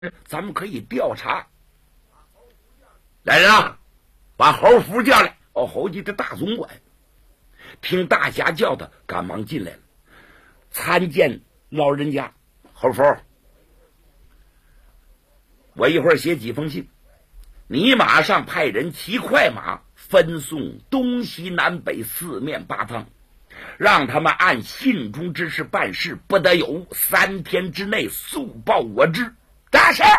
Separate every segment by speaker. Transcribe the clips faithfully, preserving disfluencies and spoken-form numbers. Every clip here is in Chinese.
Speaker 1: 咱们可以调查。来人啊，把侯福叫来。哦，侯家的大总管听大侠叫他，赶忙进来了，参见老人家。侯福，我一会儿写几封信，你马上派人骑快马分送东西南北四面八方，让他们按信中之事办事，不得有误，三天之内速报我知。大事。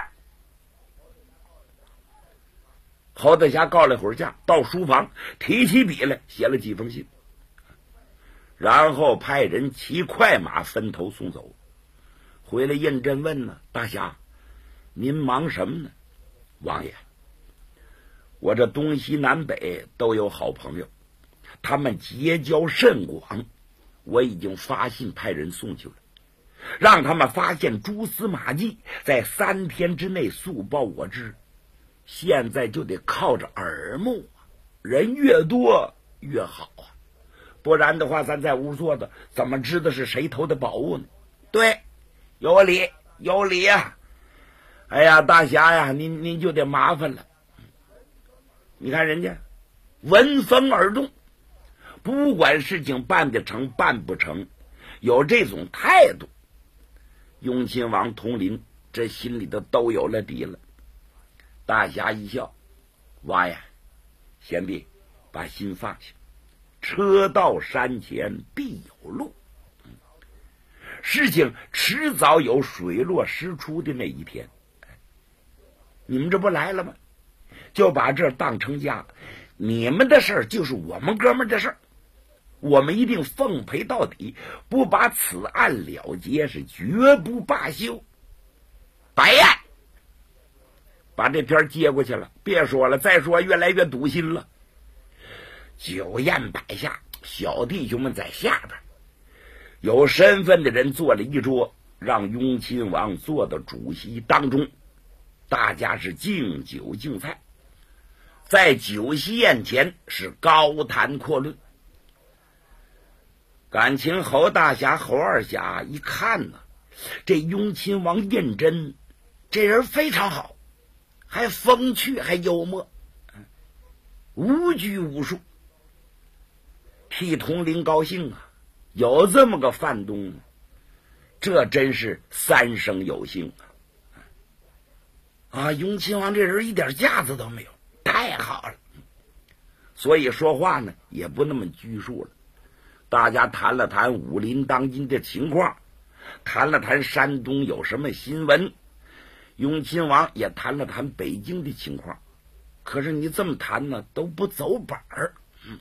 Speaker 1: 侯大侠告了会儿假，到书房提起笔来写了几封信，然后派人骑快马分头送走。回来胤禛问呢，大侠您忙什么呢？王爷，我这东西南北都有好朋友，他们结交甚广，我已经发信派人送去了，让他们发现蛛丝马迹，在三天之内速报我知。现在就得靠着耳目，人越多越好啊，不然的话咱在屋坐的怎么知道是谁偷的宝物呢？对，有理有理啊！哎呀，大侠呀，您您就得麻烦了。你看人家闻风而动，不管事情办得成办不成，有这种态度，雍亲王统领这心里头都有了底了。大侠一笑，王爷贤弟，把心放下，车到山前必有路，事情迟早有水落石出的那一天。你们这不来了吗？就把这当成家，你们的事儿就是我们哥们儿的事儿，我们一定奉陪到底，不把此案了结是绝不罢休。白燕把这篇接过去了，别说了，再说越来越堵心了。酒宴摆下，小弟兄们在下边，有身份的人坐了一桌，让雍亲王坐到主席当中，大家是敬酒敬菜，在酒席宴前是高谈阔论。感情侯大侠侯二侠一看呢，这雍亲王胤禛这人非常好，还风趣还幽默，无拘无束，替统领高兴啊！有这么个范东，这真是三生有幸啊！啊，雍亲王这人一点架子都没有，太好了。所以说话呢也不那么拘束了。大家谈了谈武林当今的情况，谈了谈山东有什么新闻，雍亲王也谈了谈北京的情况。可是你这么谈呢都不走本儿。嗯，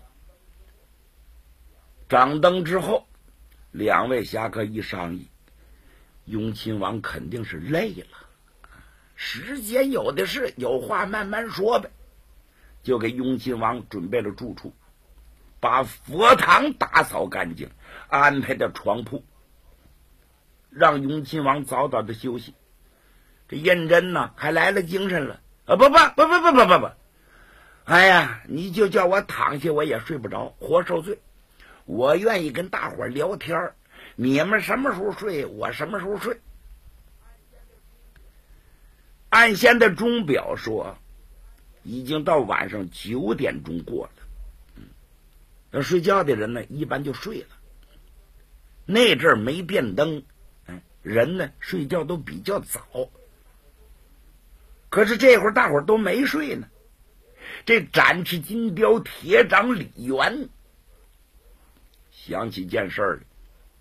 Speaker 1: 掌灯之后，两位侠客一商议，雍亲王肯定是累了，时间有的是，有话慢慢说呗。就给雍亲王准备了住处，把佛堂打扫干净，安排的床铺，让雍亲王早早的休息。这胤禛呢还来了精神了啊！不不不不不不不不，哎呀，你就叫我躺下我也睡不着，活受罪。我愿意跟大伙儿聊天，你们什么时候睡我什么时候睡。按现在钟表说已经到晚上九点钟过了，嗯，要睡觉的人呢一般就睡了。那阵儿没电灯，嗯，人呢睡觉都比较早。可是这会儿大伙儿都没睡呢。这展翅金雕铁掌李元想起件事儿来，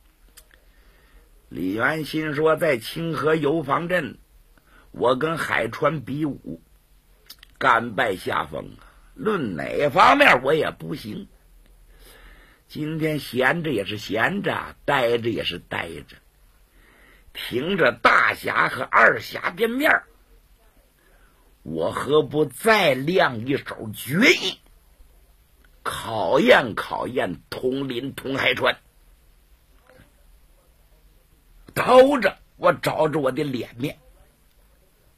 Speaker 1: 李元心说，在清河游防镇，我跟海川比武，甘拜下风啊，论哪方面我也不行。今天闲着也是闲着，待着也是待着，听着大侠和二侠的面儿，我何不再亮一手绝艺，考验考验统领童海川。偷着我找着我的脸面，